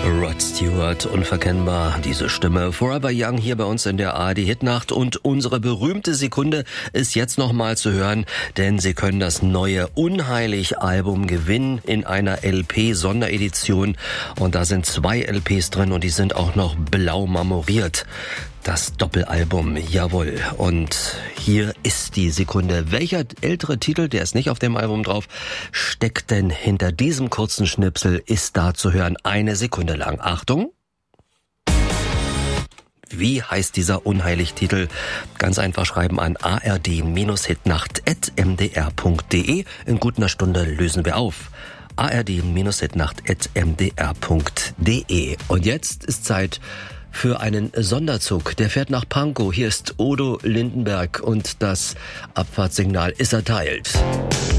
Rod Stewart, unverkennbar, diese Stimme. Forever Young hier bei uns in der ARD Hitnacht und unsere berühmte Sekunde ist jetzt nochmal zu hören, denn Sie können das neue Unheilig-Album gewinnen in einer LP-Sonderedition und da sind 2 LPs drin und die sind auch noch blau marmoriert. Das Doppelalbum, jawohl. Und hier ist die Sekunde. Welcher ältere Titel, der ist nicht auf dem Album drauf, steckt denn hinter diesem kurzen Schnipsel, ist da zu hören 1 Sekunde lang. Achtung! Wie heißt dieser Unheilig-Titel? Ganz einfach schreiben an ard-hitnacht@mdr.de. In gut einer Stunde lösen wir auf. ard-hitnacht@mdr.de. Und jetzt ist Zeit für einen Sonderzug. Der fährt nach Pankow. Hier ist Udo Lindenberg und das Abfahrtssignal ist erteilt.